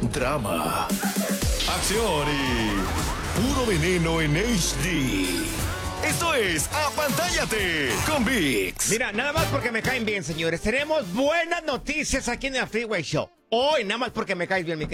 trama, acción y puro veneno en HD. Esto es Apantállate con VIX. Mira, nada más porque me caen bien, señores. Tenemos buenas noticias aquí en el Freeway Show. Hoy, nada más porque me caes bien, mi